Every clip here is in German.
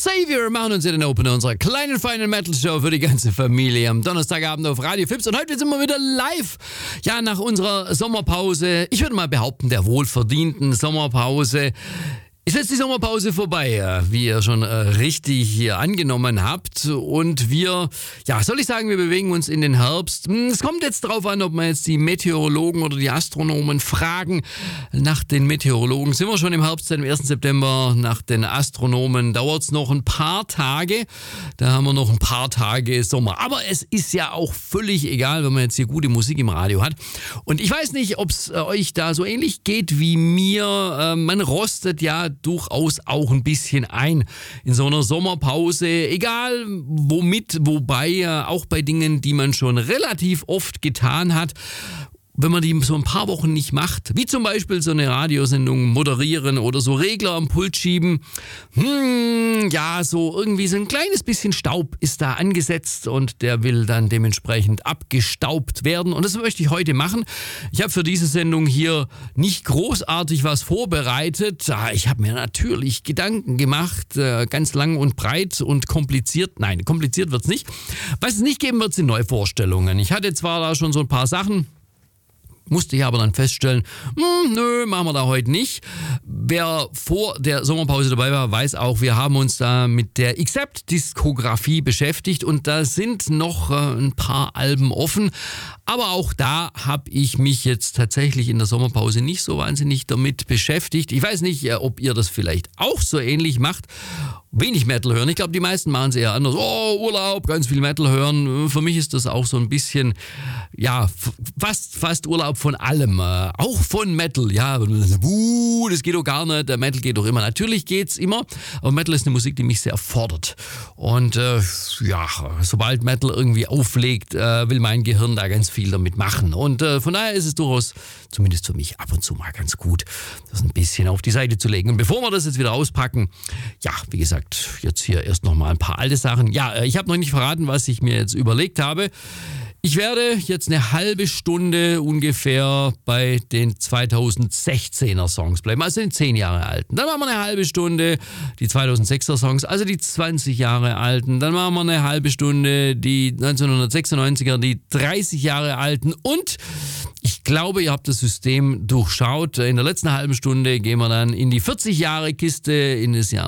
Savior machen uns in den Opener unserer kleinen, feinen Metal-Show für die ganze Familie am Donnerstagabend auf Radio Fips. Und heute sind wir wieder live. Ja, nach unserer Sommerpause, ich würde mal behaupten, der wohlverdienten Sommerpause, ist jetzt die Sommerpause vorbei, wie ihr schon richtig hier angenommen habt. Und wir, ja, soll ich sagen, wir bewegen uns in den Herbst. Es kommt jetzt drauf an, ob wir jetzt die Meteorologen oder die Astronomen fragen. Nach den Meteorologen sind wir schon im Herbst, seit dem 1. September. Nach den Astronomen dauert es noch ein paar Tage. Da haben wir noch ein paar Tage Sommer. Aber es ist ja auch völlig egal, wenn man jetzt hier gute Musik im Radio hat. Und ich weiß nicht, ob es euch da so ähnlich geht wie mir. Man rostet ja durchaus auch ein bisschen ein in so einer Sommerpause, egal womit, wobei auch bei Dingen, die man schon relativ oft getan hat. Wenn man die so ein paar Wochen nicht macht, wie zum Beispiel so eine Radiosendung moderieren oder so Regler am Pult schieben, ja, so irgendwie so ein kleines bisschen Staub ist da angesetzt und der will dann dementsprechend abgestaubt werden. Und das möchte ich heute machen. Ich habe für diese Sendung hier nicht großartig was vorbereitet. Ich habe mir natürlich Gedanken gemacht, ganz lang und breit und kompliziert. Nein, kompliziert wird's nicht. Was es nicht geben wird, sind Neuvorstellungen. Ich hatte zwar da schon so ein paar Sachen, musste ich aber dann feststellen, nö, machen wir da heute nicht. Wer vor der Sommerpause dabei war, weiß auch, wir haben uns da mit der Accept-Diskografie beschäftigt und da sind noch ein paar Alben offen. Aber auch da habe ich mich jetzt tatsächlich in der Sommerpause nicht so wahnsinnig damit beschäftigt. Ich weiß nicht, ob ihr das vielleicht auch so ähnlich macht. Wenig Metal hören. Ich glaube, die meisten machen es eher anders. Oh, Urlaub, ganz viel Metal hören. Für mich ist das auch so ein bisschen, ja, fast Urlaub von allem. Auch von Metal, ja. Das geht doch gar nicht. Der Metal geht doch immer. Natürlich geht's immer. Aber Metal ist eine Musik, die mich sehr fordert. Und ja, sobald Metal irgendwie auflegt, will mein Gehirn da ganz viel damit machen. Und von daher ist es durchaus, zumindest für mich, ab und zu mal ganz gut, das ein bisschen auf die Seite zu legen. Und bevor wir das jetzt wieder auspacken, ja, wie gesagt, jetzt hier erst noch mal ein paar alte Sachen. Ja, ich habe noch nicht verraten, was ich mir jetzt überlegt habe. Ich werde jetzt eine halbe Stunde ungefähr bei den 2016er Songs bleiben, also den 10 Jahre alten. Dann machen wir eine halbe Stunde die 2006er Songs, also die 20 Jahre alten. Dann machen wir eine halbe Stunde die 1996er, die 30 Jahre alten. Und ich glaube, ihr habt das System durchschaut. In der letzten halben Stunde gehen wir dann in die 40-Jahre-Kiste in das Jahr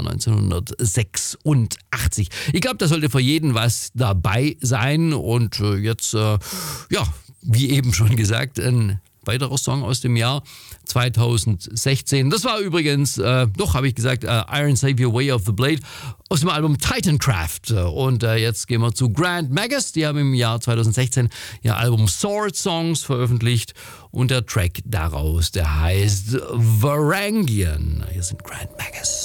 1986. Ich glaube, da sollte für jeden was dabei sein. Und jetzt, ja, wie eben schon gesagt, ein weiterer Song aus dem Jahr 2016. Das war übrigens, habe ich gesagt, Iron Savior Way of the Blade aus dem Album Titancraft. Und jetzt gehen wir zu Grand Magus. Die haben im Jahr 2016 ihr Album Sword Songs veröffentlicht. Und der Track daraus, der heißt Varangian. Hier sind Grand Magus.